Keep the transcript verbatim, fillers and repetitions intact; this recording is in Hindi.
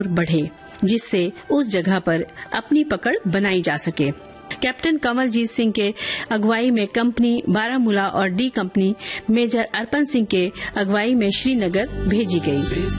बढ़े, जिससे उस जगह पर अपनी पकड़ बनाई जा सके। कैप्टन कमलजीत सिंह के अगुवाई में कंपनी बारामूला और डी कंपनी मेजर अर्पन सिंह के अगुवाई में श्रीनगर भेजी गई।